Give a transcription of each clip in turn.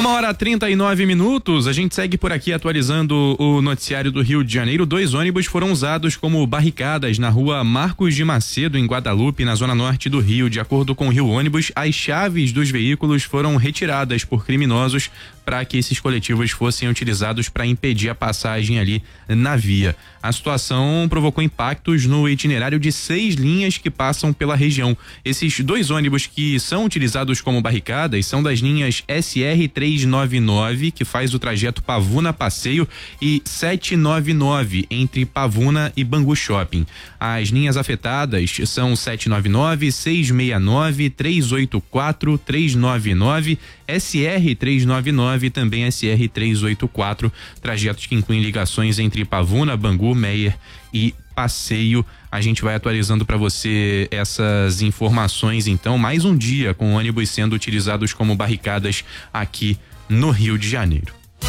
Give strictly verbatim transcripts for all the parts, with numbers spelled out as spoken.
Uma hora trinta e nove minutos, a gente segue por aqui atualizando o noticiário do Rio de Janeiro. Dois ônibus foram usados como barricadas na rua Marcos de Macedo, em Guadalupe, na zona norte do Rio. De acordo com o Rio Ônibus, as chaves dos veículos foram retiradas por criminosos para que esses coletivos fossem utilizados para impedir a passagem ali na via. A situação provocou impactos no itinerário de seis linhas que passam pela região. Esses dois ônibus que são utilizados como barricadas são das linhas S R trezentos e noventa e nove, que faz o trajeto Pavuna-Passeio, e setecentos e noventa e nove, entre Pavuna e Bangu Shopping. As linhas afetadas são setecentos e noventa e nove, seiscentos e sessenta e nove, trezentos e oitenta e quatro, trezentos e noventa e nove, S R trezentos e noventa e nove e também S R trezentos e oitenta e quatro, trajetos que incluem ligações entre Pavuna, Bangu, Meier e Passeio. A gente vai atualizando para você essas informações, então, mais um dia com ônibus sendo utilizados como barricadas aqui no Rio de Janeiro.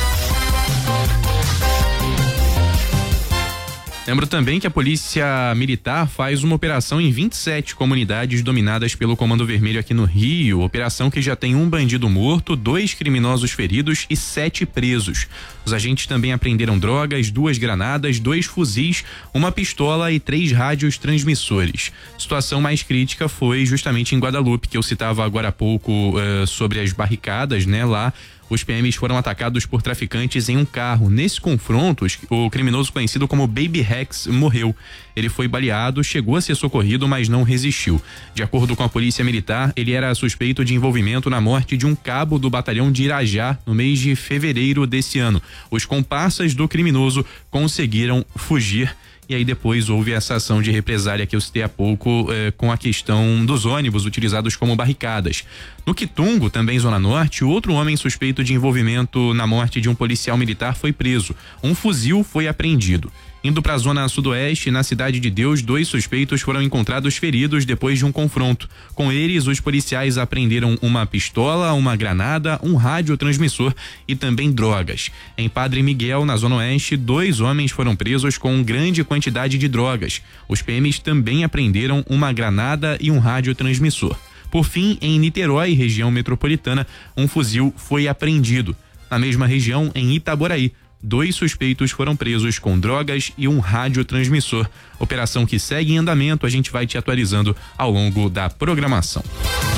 Lembro também que a Polícia Militar faz uma operação em vinte e sete comunidades dominadas pelo Comando Vermelho aqui no Rio. Operação que já tem um bandido morto, dois criminosos feridos e sete presos. Os agentes também apreenderam drogas, duas granadas, dois fuzis, uma pistola e três rádios transmissores. Situação mais crítica foi justamente em Guadalupe, que eu citava agora há pouco uh, sobre as barricadas, né? Lá os P Ms foram atacados por traficantes em um carro. Nesse confronto, o criminoso conhecido como Baby Rex morreu. Ele foi baleado, chegou a ser socorrido, mas não resistiu. De acordo com a Polícia Militar, ele era suspeito de envolvimento na morte de um cabo do batalhão de Irajá no mês de fevereiro desse ano. Os comparsas do criminoso conseguiram fugir. E aí depois houve essa ação de represália que eu citei há pouco eh, com a questão dos ônibus utilizados como barricadas. No Quitungo, também Zona Norte, outro homem suspeito de envolvimento na morte de um policial militar foi preso. Um fuzil foi apreendido. Indo para a zona sudoeste, na Cidade de Deus, dois suspeitos foram encontrados feridos depois de um confronto. Com eles, os policiais apreenderam uma pistola, uma granada, um radiotransmissor e também drogas. Em Padre Miguel, na zona oeste, dois homens foram presos com grande quantidade de drogas. Os P Ms também apreenderam uma granada e um radiotransmissor. Por fim, em Niterói, região metropolitana, um fuzil foi apreendido. Na mesma região, em Itaboraí, dois suspeitos foram presos com drogas e um radiotransmissor. Operação que segue em andamento, a gente vai te atualizando ao longo da programação.